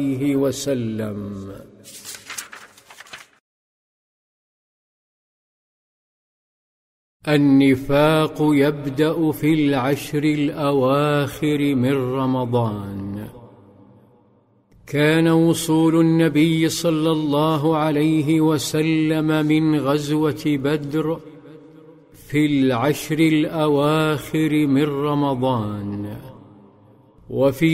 وسلم. النفاق يبدأ في العشر الأواخر من رمضان. كان وصول النبي صلى الله عليه وسلم من غزوة بدر في العشر الأواخر من رمضان، وفي